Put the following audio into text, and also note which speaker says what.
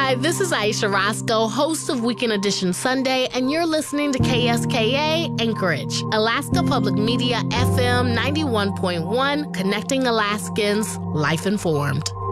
Speaker 1: Hi, this is Aisha Roscoe, host of Weekend Edition Sunday, and you're listening to KSKA Anchorage, Alaska Public Media FM 91.1, connecting Alaskans, life informed.